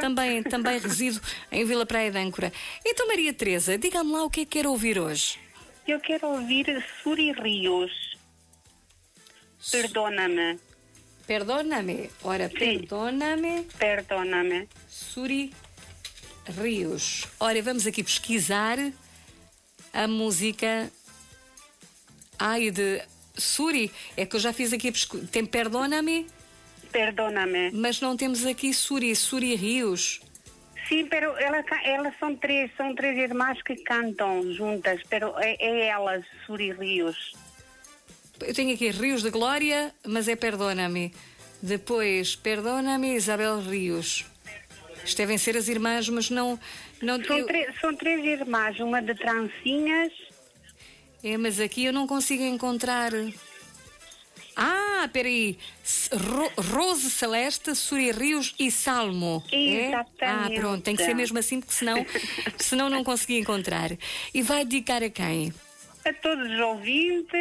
Também resido em Vila Praia de Âncora. Então, Maria Teresa, diga-me lá o que é que quer ouvir hoje. Eu quero ouvir Suri Rios. Perdona-me. Perdóname. Ora, perdóname. Perdona-me. Suri Rios. Ora, vamos aqui pesquisar a música. De Suri. É que eu já fiz aqui a pesquisa. Tem Perdóname, Perdona-me. mas não temos aqui Suri Rios. Sim, pero elas são três irmãs que cantam juntas, pero é elas, Suri Rios. Eu tenho aqui Rios de Glória, mas é Perdóname. Depois, Perdóname, Isabel Rios. Isto devem ser as irmãs, mas não São três irmãs, uma de trancinhas. mas aqui eu não consigo encontrar. Peraí. Rose Celeste, Suri Rios e Salmo. Exatamente. Pronto, tem que ser mesmo assim, porque senão não consegui encontrar. E vai dedicar a quem? A todos os ouvintes.